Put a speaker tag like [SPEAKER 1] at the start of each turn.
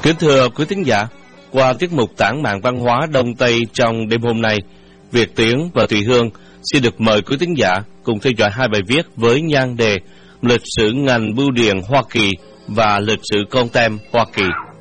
[SPEAKER 1] Kính thưa quý thính giả, qua tiết mục tản mạn văn hóa Đông Tây trong đêm hôm nay, Việt Tiến và Thùy Hương xin được mời quý thính giả cùng theo dõi hai bài viết với nhan đề Lịch sử ngành bưu điện Hoa Kỳ và lịch sử con tem Hoa Kỳ.